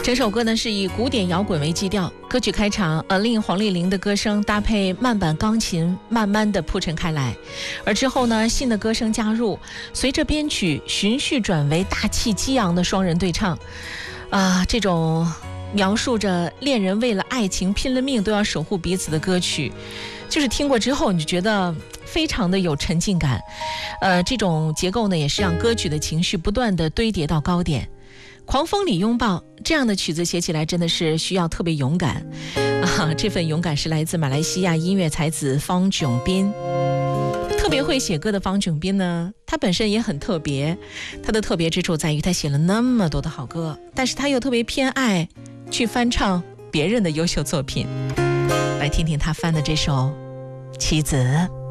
整首歌呢是以古典摇滚为基调，歌曲开场令黄丽玲的歌声搭配慢板钢琴慢慢的铺陈开来，而之后呢新的歌声加入，随着编曲循序转为大气激昂的双人对唱这种描述着恋人为了爱情拼了命都要守护彼此的歌曲，就是听过之后你就觉得非常的有沉浸感。这种结构呢也是让歌曲的情绪不断的堆叠到高点。狂风里拥抱这样的曲子写起来真的是需要特别勇敢这份勇敢是来自马来西亚音乐才子方炯斌。特别会写歌的方炯斌呢，他本身也很特别，他的特别之处在于他写了那么多的好歌，但是他又特别偏爱去翻唱别人的优秀作品。来听听他翻的这首《棋子》。